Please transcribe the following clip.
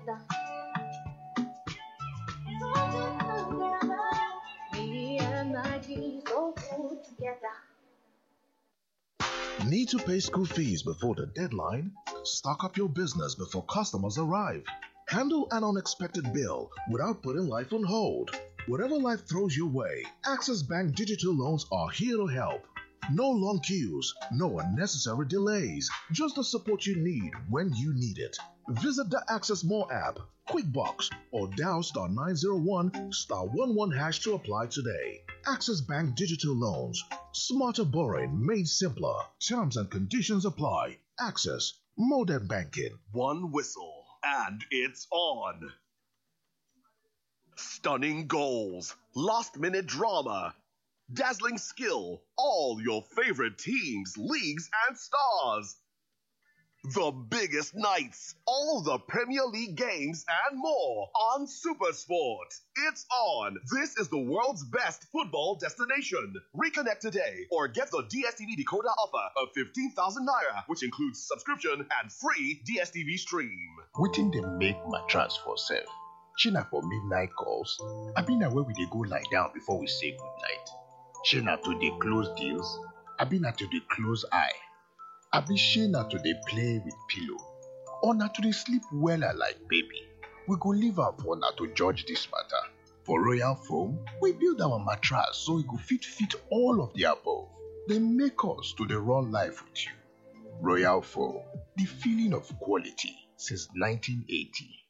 together. Me and Maggie so good together. Need to pay school fees before the deadline? Stock up your business before customers arrive. Handle an unexpected bill without putting life on hold. Whatever life throws your way, Access Bank digital loans are here to help. No long queues, no unnecessary delays, just the support you need when you need it. Visit the Access More app, QuickBox, or dial *901 *11# to apply today. Access Bank digital loans. Smarter borrowing made simpler. Terms and conditions apply. Access Modern Banking. One whistle, and it's on. Stunning goals, last-minute drama, dazzling skill, all your favorite teams, leagues, and stars. The biggest nights, all the Premier League games, and more on SuperSport. It's on. This is the world's best football destination. Reconnect today or get the DSTV decoder offer of 15,000 naira, which includes subscription and free DSTV stream. Wetin dey make mattress for sef? Shey na for midnight calls? Abi na where we dey go lie down before we say goodnight? Shey na to dey close deals? Abi na to dey close eye? Abi shey na to dey play with pillow? Or na to dey sleep wella like baby? We go leave am for una to judge dis matter. For Royal Foam, we build our mattress so e go fit all of the above. Dey make us to dey run life with you. Royal Foam, the feeling of quality since 1980.